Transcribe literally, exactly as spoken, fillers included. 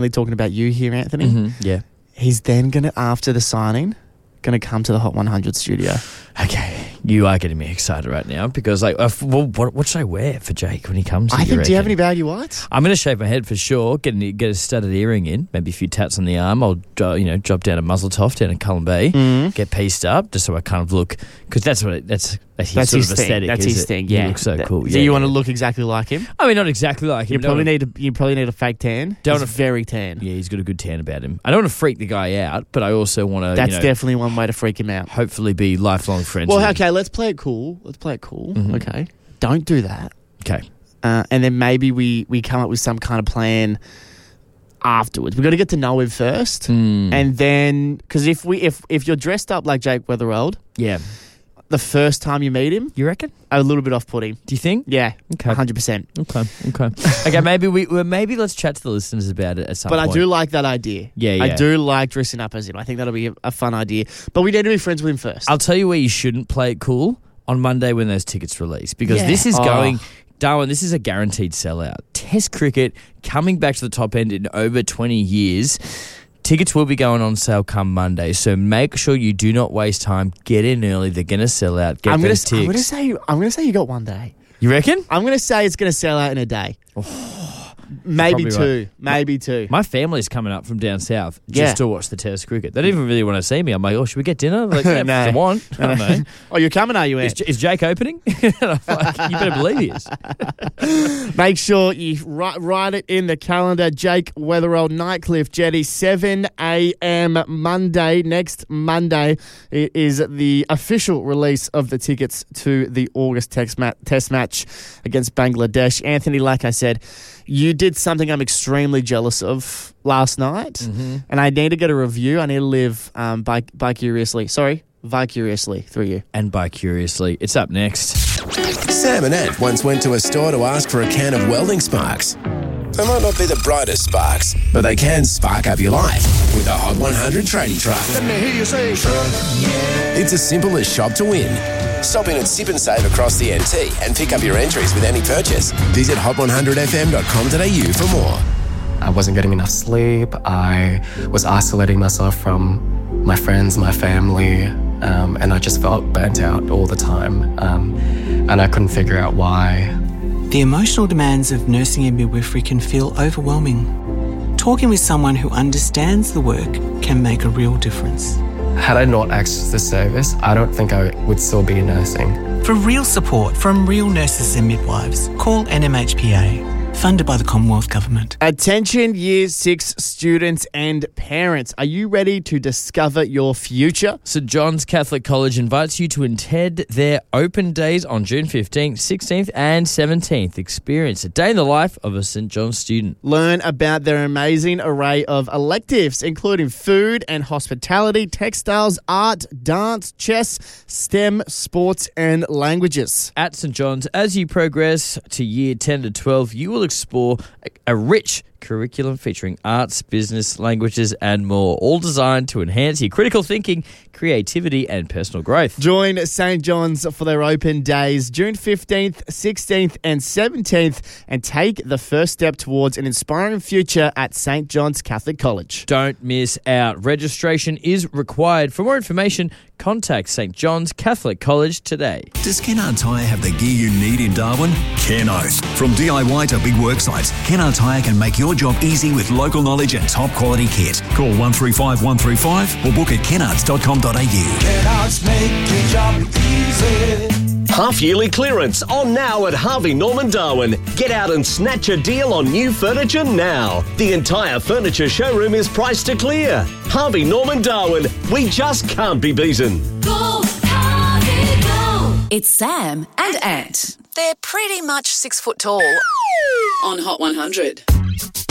We're talking about you here, Anthony. Mm-hmm. Yeah. He's then going to, after the signing, going to come to the Hot one hundred studio. Okay, you are getting me excited right now because, like, uh, well, what, what should I wear for Jake when he comes? I you think, do you have reckon? any baggy whites? I'm going to shave my head for sure, get, an, get a studded earring in, maybe a few tats on the arm. I'll, uh, you know, drop down a muzzle toff down in Cullen Bay, Mm. get pieced up just so I kind of look, because that's what it, that's that's his That's sort his of thing. aesthetic. That's is his it? thing, He yeah. looks so That- cool. Do Yeah, you yeah. want to look exactly like him? I mean, not exactly like You him. probably Don't need a, you probably need a fake tan. Don't He's wanna- very tan. Yeah, he's got a good tan about him. I don't want to freak the guy out, but I also want to, That's you know, definitely one way to freak him out. hopefully be lifelong friends. Well, with him. okay, let's play it cool. Let's play it cool. Mhm. Okay. Don't do that. Okay. Uh, and then maybe we, we come up with some kind of plan afterwards. We've got to get to know him first. Mm. And then, because if we if if you're dressed up like Jake Weatherald, Yeah. the first time you meet him, You reckon? a little bit off-putting. Do you think? Yeah, Okay. one hundred percent. Okay. Okay. okay. Maybe we well, maybe let's chat to the listeners about it at some But point. I do like that idea. Yeah, I yeah. do like dressing up as him. I think that'll be a, a fun idea. But we need to be friends with him first. I'll tell you where you shouldn't play it cool on Monday when those tickets release, because Yeah. this is Oh. going. Darwin, this is a guaranteed sellout. Test cricket coming back to the top end in over twenty years. Tickets will be going on sale come Monday, so make sure you do not waste time. Get in early. They're going to sell out. Get I'm gonna, those I'm gonna tickets. say I'm gonna say you got one day. You reckon? I'm gonna say it's gonna sell out in a day. Maybe probably two. right. Maybe two. My family's coming up from down south just Yeah. to watch the Test cricket. They don't even really want to see me. I'm like, oh, should we get dinner? Like, yeah, No. if they want. I don't know. Oh, you're coming, are you, Is, Ant? J- is Jake opening? And I'm like, you better believe he is. Make sure you write, write it in the calendar. Jake Weatherald, Nightcliff Jetty, seven a.m. Monday. Next Monday, it is the official release of the tickets to the August text ma- test match against Bangladesh. Anthony, like I said, you did something I'm extremely jealous of last night, Mm-hmm. and I need to get a review. I need to live um, bi- vicariously. Sorry, vicariously through you. And by curiously, it's up next. Sam and Ant once went to a store to ask for a can of welding sparks. They might not be the brightest sparks, but they can spark up your life with a Hot one hundred tradie truck. Let me hear you say truck, yeah. It's as simple as shop to win. Stop in at Sip and Save across the N T and pick up your entries with any purchase. Visit hot one hundred f m dot com dot a u for more. I wasn't getting enough sleep. I was isolating myself from my friends, my family, um, and I just felt burnt out all the time. Um, and I couldn't figure out why. The emotional demands of nursing and midwifery can feel overwhelming. Talking with someone who understands the work can make a real difference. Had I not accessed the service, I don't think I would still be nursing. For real support from real nurses and midwives, call N M H P A, funded by the Commonwealth Government. Attention Year six students and parents. Are you ready to discover your future? St John's Catholic College invites you to attend their open days on June fifteenth, sixteenth and seventeenth. Experience a day in the life of a St John's student. Learn about their amazing array of electives, including food and hospitality, textiles, art, dance, chess, STEM, sports and languages. At St John's, as you progress to year ten to twelve, you will explore a, a rich curriculum featuring arts, business, languages, and more, all designed to enhance your critical thinking, creativity, and personal growth. Join St John's for their open days June fifteenth, sixteenth and seventeenth and take the first step towards an inspiring future at St John's Catholic College. Don't miss out. Registration is required. For more information, contact St John's Catholic College today. Does Kennard Tyre have the gear you need in Darwin? Ken Oath. From D I Y to big work sites, Kennard Tyre can make your job easy with local knowledge and top quality kit. Call one three five one three five or book at kennards dot com dot a u. Kennards make your job easy. Half-yearly clearance on now at Harvey Norman Darwin. Get out and snatch a deal on new furniture now. The entire furniture showroom is priced to clear. Harvey Norman Darwin. We just can't be beaten. Go, Harvey, go. It's Sam and Ant. They're pretty much six foot tall on Hot one hundred.